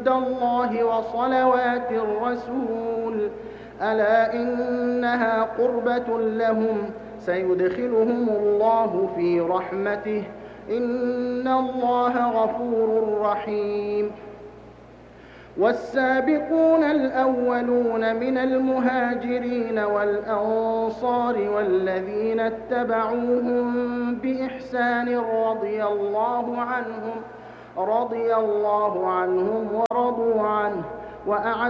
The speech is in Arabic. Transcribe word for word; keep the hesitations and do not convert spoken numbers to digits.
عند الله وصلوات الرسول ألا إنها قربة لهم سيدخلهم الله في رحمته إن الله غفور رحيم. والسابقون الأولون من المهاجرين والأنصار والذين اتبعوهم بإحسان رضي الله عنهم رضي الله عنهم ورضوا عنه وأعد